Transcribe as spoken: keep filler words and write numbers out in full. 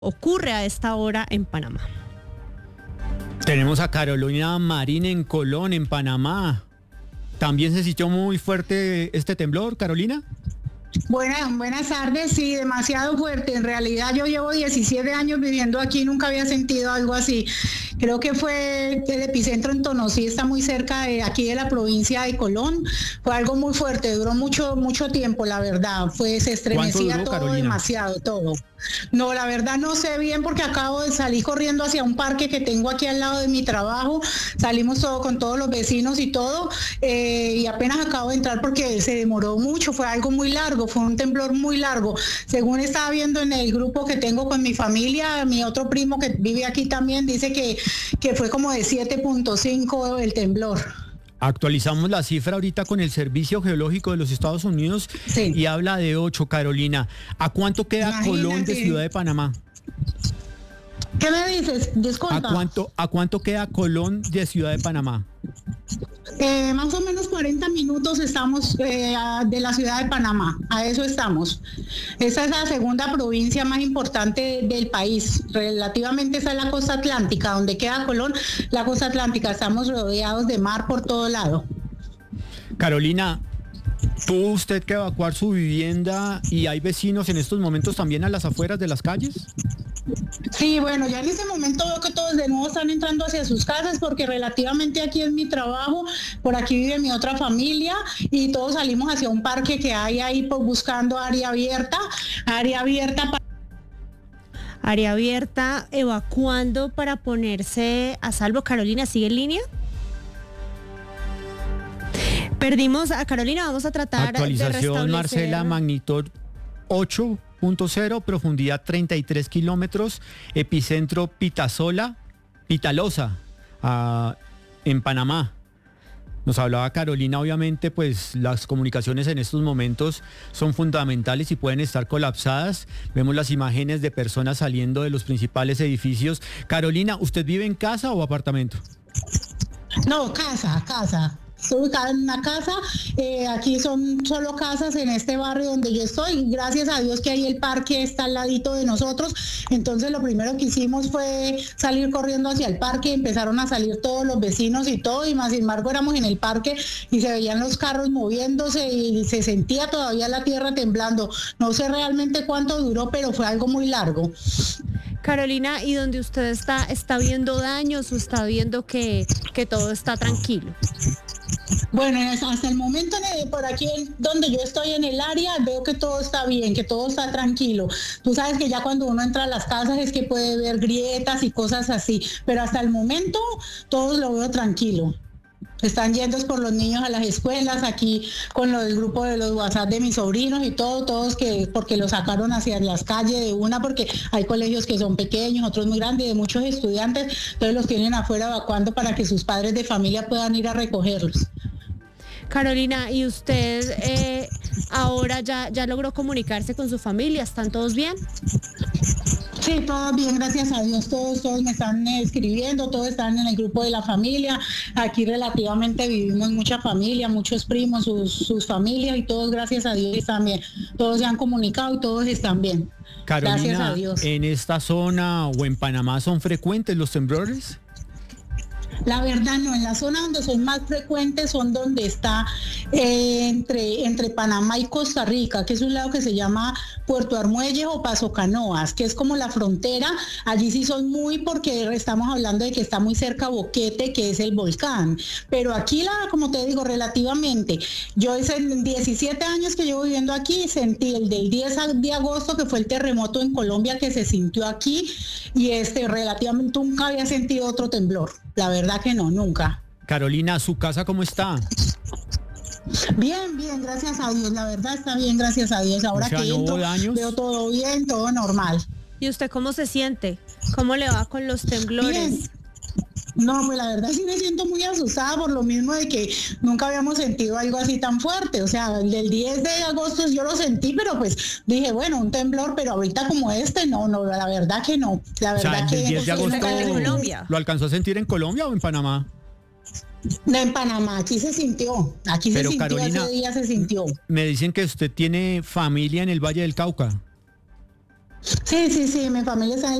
ocurre a esta hora en Panamá. Tenemos a Carolina Marín en Colón, en Panamá. ¿También se sintió muy fuerte este temblor, Carolina? Buenas, buenas tardes, sí, demasiado fuerte. En realidad yo llevo diecisiete años viviendo aquí, nunca había sentido algo así. Creo que fue el epicentro en Tonosí, está muy cerca de aquí de la provincia de Colón. Fue algo muy fuerte, duró mucho, mucho tiempo, la verdad. Fue, se estremecía duró, todo, Carolina? demasiado, todo. No, la verdad no sé bien porque acabo de salir corriendo hacia un parque que tengo aquí al lado de mi trabajo. Salimos todo con todos los vecinos y todo, eh, y apenas acabo de entrar porque se demoró mucho, fue algo muy largo, fue un temblor muy largo. Según estaba viendo en el grupo que tengo con mi familia, mi otro primo que vive aquí también dice que, que fue como de siete punto cinco el temblor. Actualizamos la cifra ahorita con el Servicio Geológico de los Estados Unidos, Sí. y habla de ocho, Carolina. ¿A cuánto queda Imagínate. Colón de Ciudad de Panamá? ¿Qué me dices? Disculpa. ¿A cuánto, ¿A cuánto queda Colón de Ciudad de Panamá? Eh, más o menos cuarenta minutos estamos eh, a- de la ciudad de Panamá, a eso estamos. Esa es la segunda provincia más importante del país. Relativamente esa es la costa atlántica, donde queda Colón, la costa atlántica. Estamos rodeados de mar por todo lado. Carolina, ¿tuvo usted que evacuar su vivienda y hay vecinos en estos momentos también a las afueras de las calles? Sí, bueno, ya en este momento veo que todos de nuevo están entrando hacia sus casas porque relativamente aquí es mi trabajo, por aquí vive mi otra familia y todos salimos hacia un parque que hay ahí pues, buscando área abierta, área abierta para... Área abierta, evacuando para ponerse a salvo. Carolina, ¿sigue en línea? Perdimos a Carolina, vamos a tratar de Actualización, restablecer. Marcela, magnitud ocho punto cero, profundidad treinta y tres kilómetros, epicentro Pitasola, Pitalosa, ah, en Panamá. Nos hablaba Carolina, obviamente, pues las comunicaciones en estos momentos son fundamentales y pueden estar colapsadas. Vemos las imágenes de personas saliendo de los principales edificios. Carolina, ¿usted vive en casa o apartamento? No, casa, casa. Estoy ubicada en una casa, eh, aquí son solo casas en este barrio donde yo estoy, gracias a Dios que ahí el parque está al ladito de nosotros, entonces lo primero que hicimos fue salir corriendo hacia el parque, empezaron a salir todos los vecinos y todo, y más sin embargo éramos en el parque y se veían los carros moviéndose y se sentía todavía la tierra temblando, no sé realmente cuánto duró, pero fue algo muy largo. Carolina, ¿y donde usted está, está viendo daños o está viendo que, que todo está tranquilo? Bueno, hasta el momento eh, por aquí donde yo estoy en el área veo que todo está bien, que todo está tranquilo. Tú sabes que ya cuando uno entra a las casas es que puede ver grietas y cosas así, pero hasta el momento todo lo veo tranquilo. Están yendo por los niños a las escuelas, aquí con lo del grupo de los WhatsApp de mis sobrinos y todo, todos que porque los sacaron hacia las calles de una, porque hay colegios que son pequeños, otros muy grandes, de muchos estudiantes, entonces los tienen afuera evacuando para que sus padres de familia puedan ir a recogerlos. Carolina, ¿y usted eh, ahora ya, ya logró comunicarse con su familia? ¿Están todos bien? Sí, todo bien, gracias a Dios, todos, todos me están eh, escribiendo, todos están en el grupo de la familia, aquí relativamente vivimos mucha familia, muchos primos, sus, sus familias y todos gracias a Dios están bien, todos se han comunicado y todos están bien. Carolina, Gracias a Dios. ¿en esta zona o en Panamá son frecuentes los temblores? La verdad no, en la zona donde son más frecuentes son donde está eh, entre, entre Panamá y Costa Rica, que es un lado que se llama Puerto Armuelles o Paso Canoas, que es como la frontera. Allí sí son muy, porque estamos hablando de que está muy cerca Boquete, que es el volcán. Pero aquí, la, como te digo, relativamente, yo en diecisiete años que llevo viviendo aquí, sentí el del diez de agosto, que fue el terremoto en Colombia que se sintió aquí, y este relativamente nunca había sentido otro temblor. La verdad que no, nunca. Carolina, ¿su casa cómo está? Bien, bien, gracias a Dios. La verdad está bien, gracias a Dios. Ahora O sea, que ¿no hubo entro, daños? veo todo bien, todo normal. ¿Y usted cómo se siente? ¿Cómo le va con los temblores? Bien. No, pues la verdad sí me siento muy asustada por lo mismo de que nunca habíamos sentido algo así tan fuerte. O sea, el del diez de agosto yo lo sentí, pero pues dije, bueno, un temblor, pero ahorita como este, no, no, la verdad que no. La O sea, verdad el del que... diez de agosto, en Colombia. ¿lo alcanzó a sentir en Colombia o en Panamá? No, en Panamá, aquí se sintió, aquí Pero, se sintió, Carolina, ese día se sintió. Me dicen que usted tiene familia en el Valle del Cauca. Sí, sí, sí, mi familia está en